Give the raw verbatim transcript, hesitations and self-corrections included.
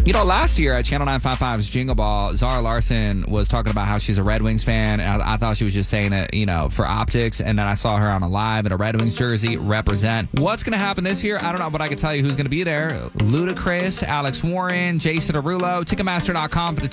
You know, last year at Channel nine fifty-five's Jingle Ball, Zara Larson was talking about how she's a Red Wings fan, and I, I thought she was just saying it, you know, for optics, and then I saw her on a live in a Red Wings jersey, represent. What's going to happen this year? I don't know, but I can tell you who's going to be there. Ludacris, Alex Warren, Jason Derulo, Ticketmaster dot com for the